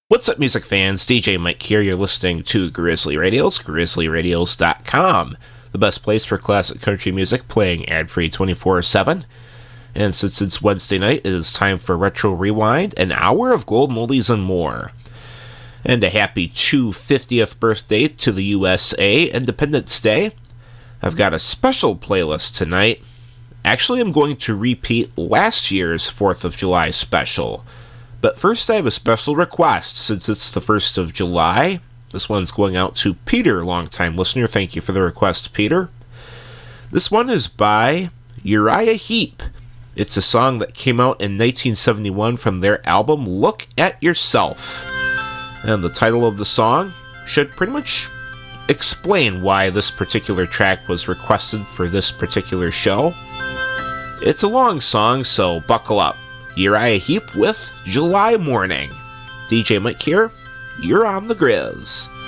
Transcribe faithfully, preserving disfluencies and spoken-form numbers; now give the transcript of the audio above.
What's up, music fans? D J Mike here. You're listening to Grizzly Radios, grizzly radios dot com, the best place for classic country music playing ad-free twenty-four seven. And since it's Wednesday night, it is time for Retro Rewind, an hour of golden oldies and more. And a happy two hundred fiftieth birthday to the U S A, Independence Day. I've got a special playlist tonight. Actually, I'm going to repeat last year's fourth of July special. But first, I have a special request, since it's the first of July. This one's going out to Peter, longtime listener. Thank you for the request, Peter. This one is by Uriah Heep. It's a song that came out in nineteen seventy-one from their album, Look at Yourself. And the title of the song should pretty much explain why this particular track was requested for this particular show. It's a long song, so buckle up. Uriah Heep with July Morning. D J Mike here, you're on the Grizz.